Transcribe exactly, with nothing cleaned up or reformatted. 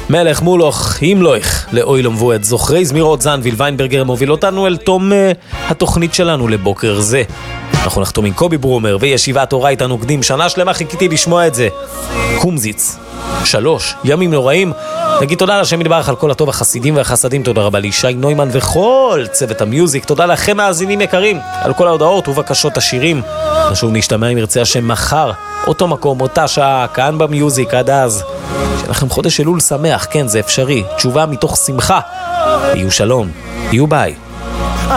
מלך מולוך, הימלוך, לאוי למבועד, זוכרי זמירות זנביל ויינברגר מוביל אותנו אל תום uh, התוכנית שלנו לבוקר זה. אנחנו נחתום עם קובי ברומר וישיבת הורי איתנו קדים, שנה שלמה חיכיתי לשמוע את זה. קומזיץ, שלוש, ימים נוראים. נגיד תודה לשם יתברך על כל הטוב החסידים והחסדים, תודה רבה לישי נוימן וכל צוות המיוזיק, תודה לכם מאזינים יקרים על כל ההודעות ובקשות השירים. נשוב נשתמע אם ירצה השם מחר, אותו מקום, אותה שעה, כאן במיוזיק. עד אז, שלכם חודש אלול שמח, כן זה אפשרי, תשובה מתוך שמחה. יהיו שלום, יהיו ביי.